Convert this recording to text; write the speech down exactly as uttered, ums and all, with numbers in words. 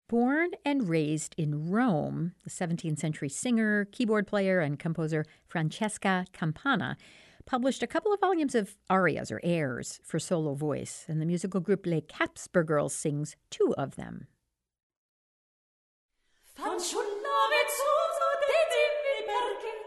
Born and raised in Rome, the seventeenth century singer, keyboard player, and composer Francesca Campana published a couple of volumes of arias or airs for solo voice, and the musical group Les Capsper Girls sings two of them.